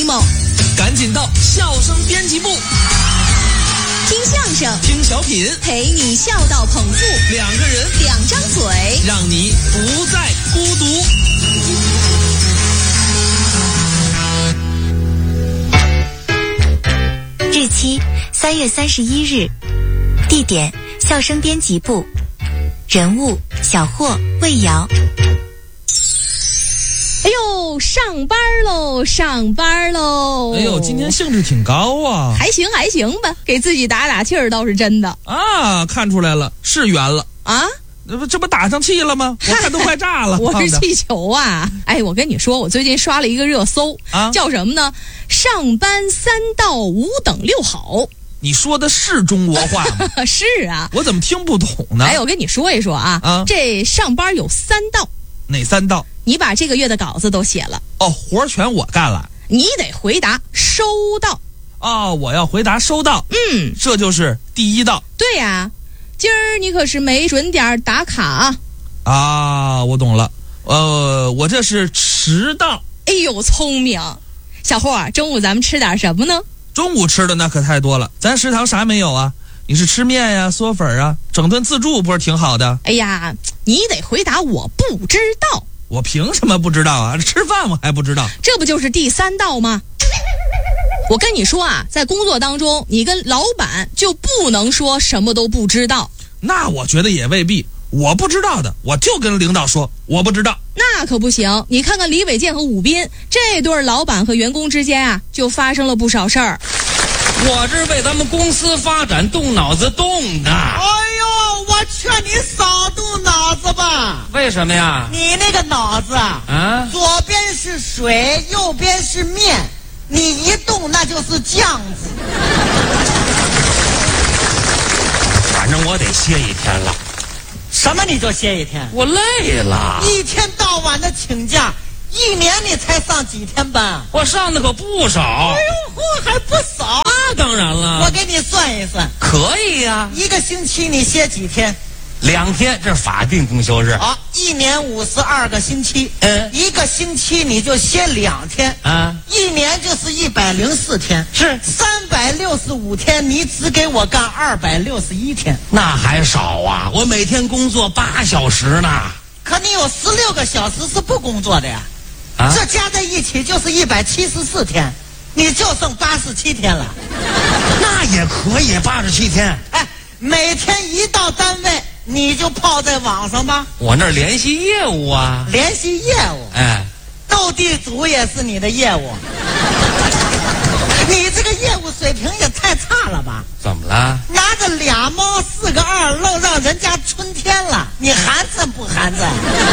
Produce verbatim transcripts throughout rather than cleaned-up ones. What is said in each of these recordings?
emo， 赶紧到笑声编辑部， 听相声， 听小品， 陪你笑到捧腹， 两个人， 两张嘴， 让你不再孤独。 日期三月三十一日，地点笑声编辑部，人物小霍、魏瑶。 哎呦，上班喽，上班喽！ 哎呦，今天兴致挺高啊。 还行还行吧，给自己打打气儿倒是真的啊，看出来了，是圆了啊。 这不这不打上气了吗？我看都快炸了。 我是气球啊！哎，我跟你说，我最近刷了一个热搜啊，叫什么呢？上班三到五等六好。 你说的是中国话吗？ 是啊。 我怎么听不懂呢？ 哎，我跟你说一说啊，啊这上班有三道。 哪三道？ 你把这个月的稿子都写了。 哦，活儿全我干了。 你得回答收到。 哦，我要回答收到。 嗯， 这就是第一道。 对呀、啊。今儿你可是没准点打卡啊！ 啊，我懂了，呃，我这是迟到。 哎呦，聪明，小霍啊，中午咱们吃点什么呢？ 中午吃的那可太多了，咱食堂啥没有啊？你是吃面呀、嗦粉啊，整顿自助不是挺好的？ 哎呀，你得回答我不知道。 我凭什么不知道啊？吃饭我还不知道？ 这不就是第三道吗？我跟你说啊，在工作当中，你跟老板就不能说什么都不知道。 那我觉得也未必，我不知道的，我就跟领导说我不知道。 那可不行，你看看李伟健和武斌这对老板和员工之间啊，就发生了不少事儿。 我这是为咱们公司发展动脑子动的。 哎呦，我劝你少动脑子吧。 为什么呀？ 你那个脑子啊， 啊， 左边是水，右边是面。你一动那就是酱子。 反正我得歇一天了。 什么你就歇一天？ 我累了， 一天到晚的请假，一年你才上几天班？ 我上的可不少。 哎呦嚯，还不少。 那当然了， 我给你算一算。 可以呀、啊， 一个星期你歇几天？ 两天，这是法定公休日。 好，一年五十二个星期， 嗯， 一个星期你就歇两天， 啊， 一年就是一百零四天， 是三百六十五天，你只给我干二百六十一天， 那还少啊！我每天工作八小时呢。 可你有十六个小时是不工作的呀，啊，这加在一起就是一百七十四天，你就剩八十七天了。 那也可以，八十七天。 哎，每天一到单位。你就泡在网上吧， 我那儿联系业务啊， 联系业务， 哎， 斗地主也是你的业务，你这个业务水平也太差了吧？ 怎么了？ 拿着俩猫四个二，愣让人家春天了，你寒碜不寒碜？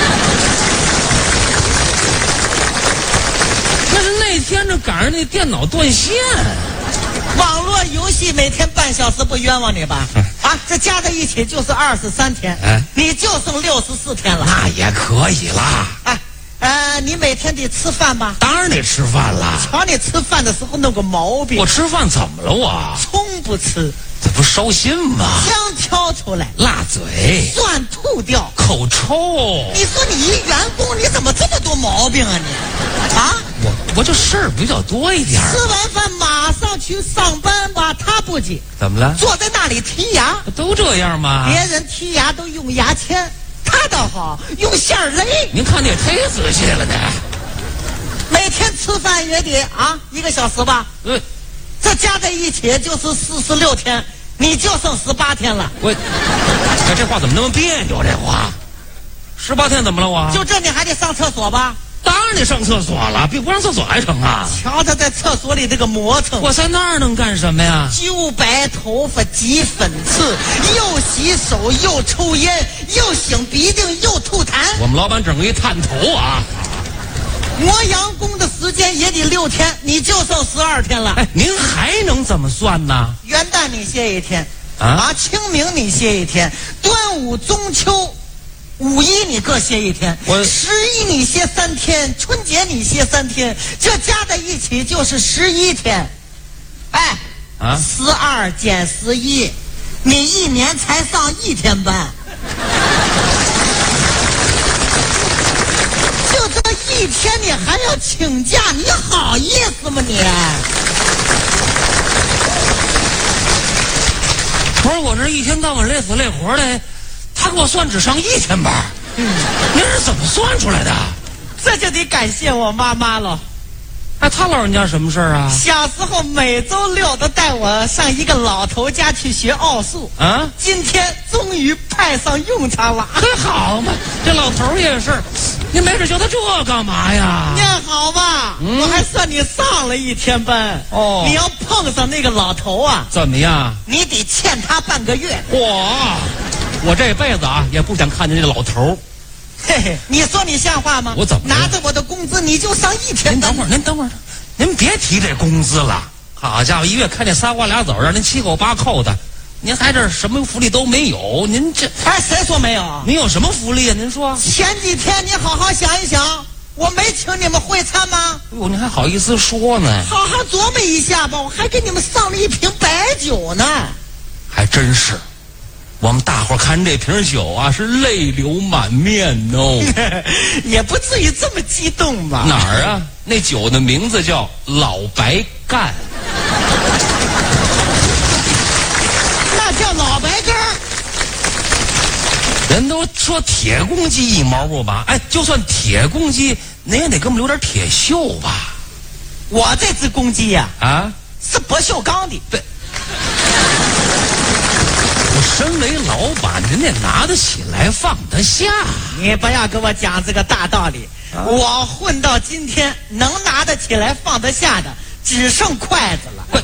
那是那天这赶上那电脑断线。 网络游戏每天半小时不冤枉你吧？啊，这加在一起就是二十三天， 哎， 你就剩六十四天了。 那也可以啦。 哎，呃，你每天得吃饭吧？ 当然得吃饭啦。 瞧你吃饭的时候弄个毛病。 我吃饭怎么了我？ 葱不吃， 这不烧心吗？ 姜挑出来， 辣嘴， 蒜吐掉， 口臭。 你说你一员工，你怎么这么多毛病啊你？啊？ 我我这事儿比较多一点。 吃完饭马上去上班吧，他不急。 怎么了？ 坐在那里剔牙。 都这样吗？ 别人剔牙都用牙签，他倒好，用线勒。 您看的也忒仔细了呢。 每天吃饭也得啊一个小时吧？ 对， 这加在一起就是四十六天，你就剩十八天了。 我，哎，这话怎么那么别扭？这话，十八天怎么了我？ 就这你还得上厕所吧？ 当然得上厕所了，比不上厕所还成啊！ 瞧他在厕所里这个磨蹭， 我在那儿能干什么呀？ 揪白头发，挤粉刺，又洗手，又抽烟，又擤鼻涕，又吐痰。 我们老板整个一探头啊！ 磨洋工的时间也得六天，你就剩十二天了。 哎，您还能怎么算呢？ 元旦你歇一天， 啊， 啊，清明你歇一天，端午、中秋。五一你各歇一天， 我十一你歇三天，春节你歇三天，这加在一起就是十一天。哎， 啊， 十二减十一，你一年才上一天班，就这一天你还要请假，你好意思吗你？ 不是我这一天到晚累死累活的，他给我算只上一天班，嗯，您是怎么算出来的？ 这就得感谢我妈妈了。 哎，他老人家什么事儿啊？ 小时候每周六都带我上一个老头家去学奥数啊， 今天终于派上用场了。 很好嘛，这老头也是，你没事教他这干嘛呀？ 念好吧，嗯、我还算你上了一天班哦。你要碰上那个老头啊， 怎么样？ 你得欠他半个月。 哇，我这辈子啊也不想看见这个老头。 嘿嘿，你说你像话吗？ 我怎么拿着我的工资你就上一天班？ 您等会儿，您等会儿，您别提这工资了。好家伙，一月看这仨瓜俩枣让您七扣八扣的，您还这什么福利都没有？您这哎，谁说没有？ 您有什么福利啊？您说？ 前几天你好好想一想，我没请你们会餐吗？ 哎呦，您还好意思说呢？ 好好琢磨一下吧，我还给你们上了一瓶白酒呢。 还真是。我们大伙看这瓶酒啊，是泪流满面哦， 也不至于这么激动吧？ 哪儿啊？那酒的名字叫老白干， 那叫老白干儿。 人都说铁公鸡一毛不拔，哎，就算铁公鸡，您也得给我们留点铁锈吧？ 我这只公鸡呀、 啊，啊， 是不锈钢的。 对。身为老板，您得拿得起来放得下。 你不要跟我讲这个大道理。啊、我混到今天，能拿得起来放得下的，只剩筷子了。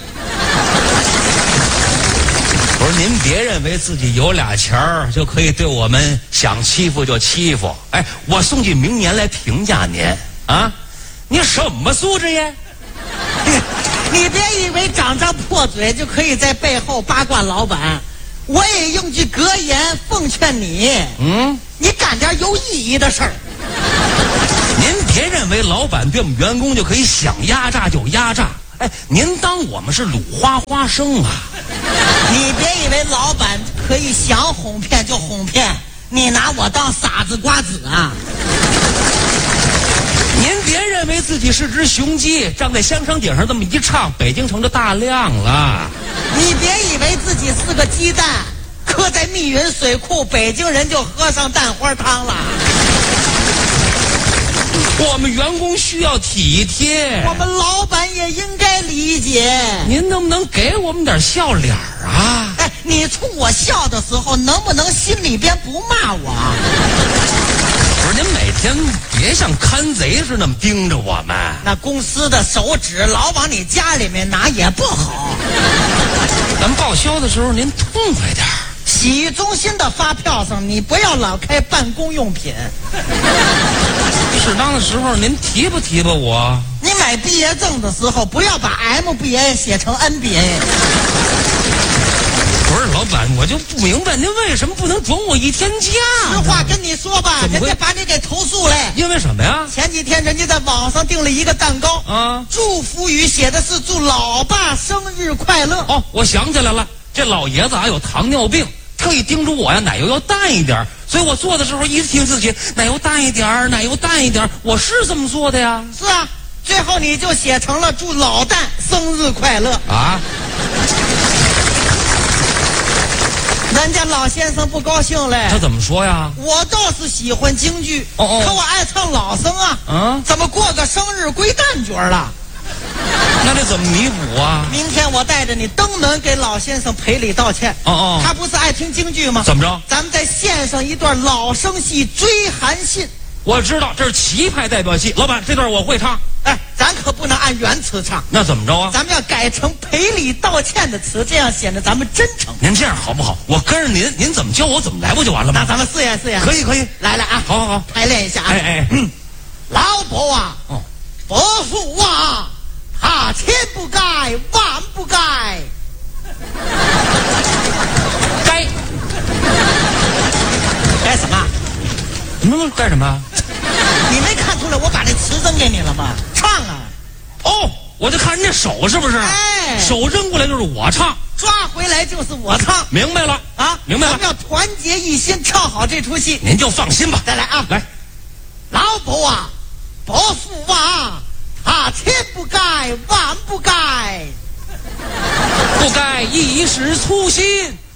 不是您别认为自己有俩钱儿就可以对我们想欺负就欺负。哎，我送句名言来评价您啊，你什么素质呀？ 你别以为长张破嘴就可以在背后八卦老板。我也用句格言奉劝你，嗯，你干点有意义的事儿。 您别认为老板对我们员工就可以想压榨就压榨，哎，您当我们是鲁花花生啊？ 你别以为老板可以想哄骗就哄骗，你拿我当傻子瓜子啊？ 您别认为自己是只雄鸡，站在香肠顶上这么一唱，北京城就大亮了。 你别以为自己是个鸡蛋，搁在密云水库，北京人就喝上蛋花汤了。 我们员工需要体贴， 我们老板也应该理解。 您能不能给我们点笑脸啊？ 哎，你冲我笑的时候，能不能心里边不骂我？ 不是，您每天别像看贼似的那么盯着我们。 那公司的手指老往你家里面拿也不好。 咱报销的时候您痛快点儿。 洗浴中心的发票上，你不要老开办公用品。 适当的时候您提拔提拔我。 你买毕业证的时候，不要把 M B A 写成 N B A。 不是老板，我就不明白您为什么不能准我一天假？ 实话跟你说吧，人家把你给投诉了。 因为什么呀？ 前几天人家在网上订了一个蛋糕啊，祝福语写的是祝老爸生日快乐。 哦，我想起来了，这老爷子啊有糖尿病，特意叮嘱我呀奶油要淡一点，所以我做的时候一直听自己奶油淡一点，奶油淡一点，我是这么做的呀。 是啊，最后你就写成了祝老蛋生日快乐啊。 人家老先生不高兴嘞。 他怎么说呀？ 我倒是喜欢京剧， 哦哦， 可我爱唱老生啊。嗯，怎么过个生日归蛋角了？ 那这怎么弥补啊？ 明天我带着你登门给老先生赔礼道歉。 哦哦， 他不是爱听京剧吗？ 怎么着？ 咱们再献上一段老生戏《追韩信》。 我知道这是旗派代表戏，老板这段我会唱。 哎，咱可不能按原词唱。 那怎么着啊？ 咱们要改成赔礼道歉的词，这样显得咱们真诚。 您这样好不好？我跟着您，您怎么教我怎么来不就完了吗？ 那咱们试验试验。 可以可以， 来了啊！ 好好好， 排练一下啊！ 哎哎， 嗯，老伯啊，哦，伯父啊，他千不该万不该， 该该什么？ 你们干什么？ 你没看出来我把这词扔给你了吗？唱啊！ 哦，我就看人家手是不是？ 哎， 手扔过来就是我唱， 抓回来就是我唱。 明白了啊， 明白了。 咱们要团结一心，唱好这出戏。 您就放心吧。 再来啊！ 来， 老伯啊， 不服啊！他千不该万不该， 不该一时粗心。